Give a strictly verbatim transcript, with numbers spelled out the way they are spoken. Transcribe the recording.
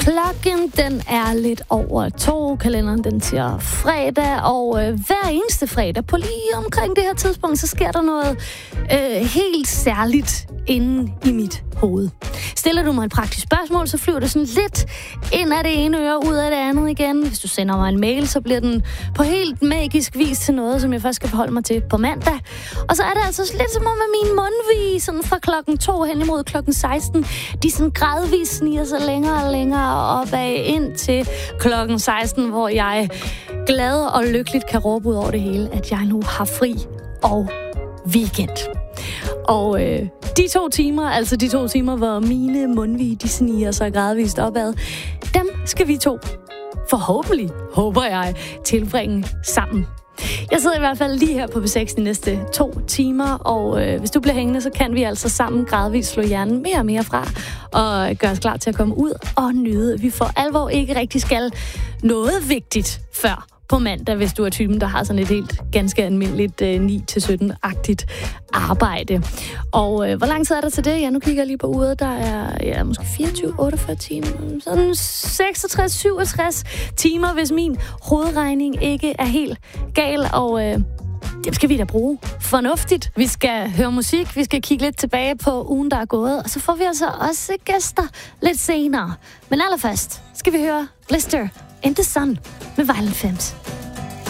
Klokken, den er lidt over to. Kalenderen, den siger fredag, og øh, hver eneste fredag på lige omkring det her tidspunkt, så sker der noget øh, helt særligt inde i mit hoved. Stiller du mig et praktisk spørgsmål, så flyver det sådan lidt ind af det ene øre, ud af det andet igen. Hvis du sender mig en mail, så bliver den på helt magisk vis til noget, som jeg først skal forholde mig til på mandag. Og så er det altså lidt som om, at min mundvig sådan fra klokken to hen imod klokken seksten, de sådan gradvist sniger sig længere og længere opad ind til klokken seksten, hvor jeg glad og lykkeligt kan råbe ud over det hele, at jeg nu har fri og weekend. Og øh, de to timer, altså de to timer, hvor mine mundvige, de sniger sig gradvist opad, dem skal vi to forhåbentlig, håber jeg, tilbringe sammen. Jeg sidder i hvert fald lige her på B seks de næste to timer, og øh, hvis du bliver hængende, så kan vi altså sammen gradvist slå hjernen mere og mere fra, og gøre os klar til at komme ud og nyde. Vi for alvor ikke rigtig skal noget vigtigt før på mandag, hvis du er typen, der har sådan et helt ganske almindeligt øh, ni til sytten-agtigt arbejde. Og øh, hvor lang tid er der til det? Ja, nu kigger jeg lige på uret. Der er ja, måske fireogtyve, otteogfyrre timer. Sådan seksogtres, syvogtres timer, hvis min hovedregning ikke er helt gal. Og øh, det skal vi da bruge fornuftigt. Vi skal høre musik, vi skal kigge lidt tilbage på ugen, der er gået. Og så får vi altså også gæster lidt senere. Men allerførst skal vi høre Blister in the Sun med Violent Femmes.